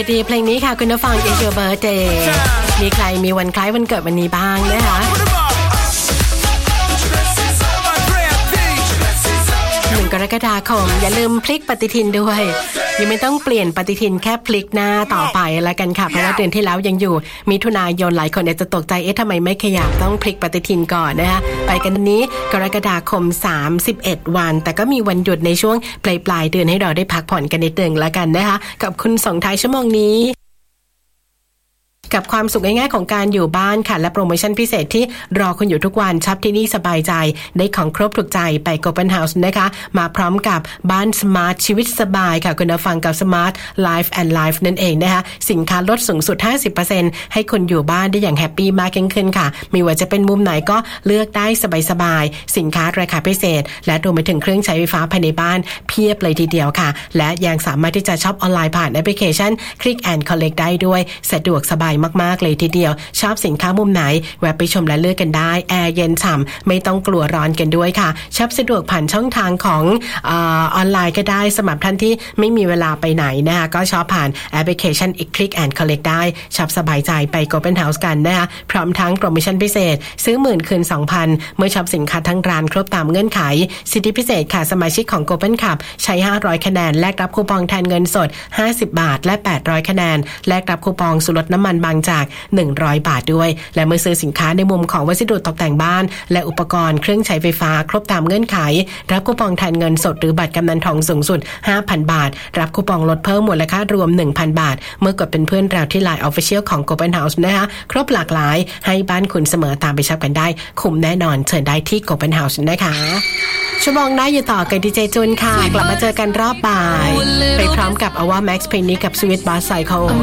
ดีเพลงนี้ค่ะคุณผู้ฟัง It's Your Birthday มีใครมีวันคล้ายวันเกิดวันนี้บ้างนะคะ1 กรกฎาคมอย่าลืมพลิกปฏิทินด้วยยังไม่ต้องเปลี่ยนปฏิทินแค่พลิกหน้าต่อไปแล้วกันค่ะเพราะว่าเดือนที่แล้วยังอยู่มิถุนายนหลายคนอาจจะตกใจทำไมไม่ขยับต้องพลิกปฏิทินก่อนนะคะไปกันนี้กรกฎาคม31วันแต่ก็มีวันหยุดในช่วงปลายเดือนให้เราได้พักผ่อนกันนิดนึงแล้วกันนะคะกับคุณส่งท้ายชั่วโมงนี้กับความสุขง่ายๆของการอยู่บ้านค่ะและโปรโมชั่นพิเศษที่รอคุณอยู่ทุกวันช็อปที่นี่สบายใจได้ของครบถูกใจไปโกลเด้นเฮาส์นะคะมาพร้อมกับบ้านสมาร์ทชีวิตสบายค่ะคุณผู้ฟังกับสมาร์ทไลฟ์แอนด์ไลฟ์นั่นเองนะคะสินค้าลดสูงสุด 50% ให้คุณอยู่บ้านได้อย่างแฮปปี้มากยิ่งขึ้นค่ะไม่ว่าจะเป็นมุมไหนก็เลือกได้สบายๆสินค้าราคาพิเศษและรวมไปถึงเครื่องใช้ไฟฟ้าภายในบ้านเพียบเลยทีเดียวค่ะและยังสามารถที่จะช็อปออนไลน์ผ่านแอปพลิเคชัน Click and Collect ได้ด้วยสะดวกสบายมากๆเลยทีเดียวชอบสินค้ามุมไหนแวะไปชมและเลือกกันได้แอร์เย็นฉ่ำไม่ต้องกลัวร้อนกันด้วยค่ะชอบสะดวกผ่านช่องทางของออนไลน์ก็ได้สำหรับท่านที่ไม่มีเวลาไปไหนนะคะก็ชอบผ่านแอปพลิเคชัน Click and Collect ได้ชอบสบายใจไป Golden House กันนะคะพร้อมทั้งโปรโมชั่นพิเศษซื้อ10,000คืน 2,000 เมื่อช็อปสินค้าทั้งร้านครบตามเงื่อนไขสิทธิพิเศษค่ะสมาชิกของ Golden Club ใช้500คะแนนแลกรับคูปองแทนเงินสด50บาทและ800คะแนนแลกรับคูปองส่วนลดน้ำมันบางจาก100 บาทด้วยและเมื่อซื้อสินค้าในมุมของวัสดุตกแต่งบ้านและอุปกรณ์เครื่องใช้ไฟฟ้าครบตามเงื่อนไขรับคูปองแทนเงินสดหรือบัตรกำนันทองสูงสุด 5,000 บาทรับคูปองลดเพิ่มมูลค่ารวม 1,000 บาทเมื่อกดเป็นเพื่อนเราที่ LINE Official ของ Golden House นะคะครบหลากหลายให้บ้านคุณเสมอตามไปช็อปกันได้คุ้มแน่นอนเชิญได้ที่ Golden House นะคะชั่วโมงหน้าอยู่ต่อกับดีเจจุนค่ะกลับมาเจอกันรอบบ่ายไปพร้อมกับ Awa Max เพลงนี้กับ Sweet Bass Cycle